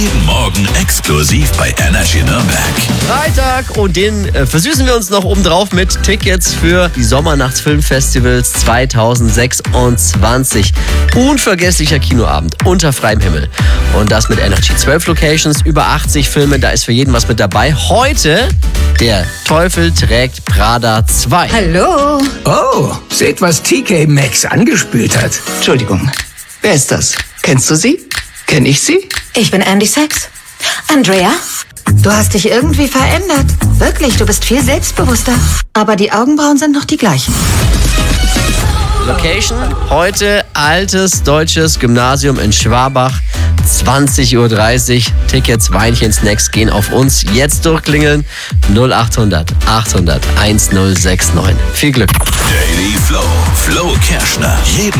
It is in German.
Jeden Morgen exklusiv bei Energy Nürnberg. Freitag und den versüßen wir uns noch obendrauf mit Tickets für die Sommernachtsfilmfestivals 2026. Unvergesslicher Kinoabend unter freiem Himmel. Und das mit Energy. 12 Locations, über 80 Filme, da ist für jeden was mit dabei. Heute Der Teufel trägt Prada 2. Hallo? Oh, seht, was TK Maxx angespült hat. Entschuldigung, wer ist das? Kennst du sie? Kenn ich sie? Ich bin Andy Sachs. Andrea? Du hast dich irgendwie verändert. Wirklich, du bist viel selbstbewusster. Aber die Augenbrauen sind noch die gleichen. Location, heute altes deutsches Gymnasium in Schwabach, 20:30 Uhr. Tickets, Weinchen, Snacks gehen auf uns. Jetzt durchklingeln, 0800 800 1069. Viel Glück. Daily Flow. Flo Kerschner. Jeden